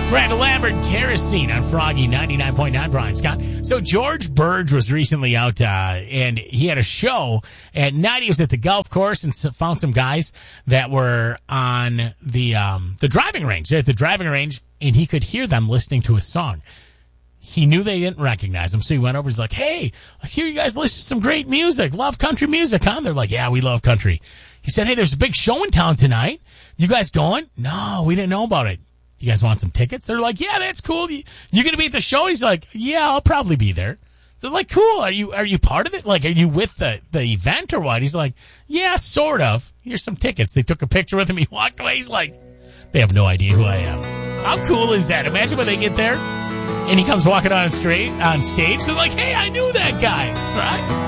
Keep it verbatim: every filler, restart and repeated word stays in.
Brandon Lambert, Kerosene on Froggy ninety-nine point nine. Brian Scott. So George Burge was recently out, uh, and he had a show at night. He was at the golf course and found some guys that were on the, um, the driving range. They're at the driving range, and he could hear them listening to his song. He knew they didn't recognize him, so he went over. He's like, "Hey, I hear you guys listen to some great music. Love country music, huh?" They're like, "Yeah, we love country." He said, "Hey, there's a big show in town tonight. You guys going?" "No, we didn't know about it." "You guys want some tickets?" They're like, "Yeah, that's cool. You, you going to be at the show?" He's like, "Yeah, I'll probably be there." They're like, "Cool. Are you are you part of it? Like, are you with the, the event or what?" He's like, "Yeah, sort of. Here's some tickets." They took a picture with him. He walked away. He's like, "They have no idea who I am." How cool is that? Imagine when they get there and he comes walking on straight on stage. They're like, "Hey, I knew that guy," right?